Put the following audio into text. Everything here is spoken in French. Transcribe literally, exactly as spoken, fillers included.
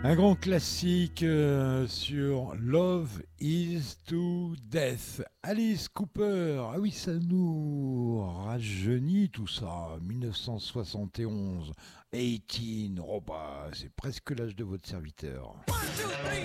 Un grand classique euh, sur Love is to Death. Alice Cooper. Ah oui, ça nous rajeunit tout ça. mille neuf cent soixante et onze. dix-huit. Oh bah, c'est presque l'âge de votre serviteur.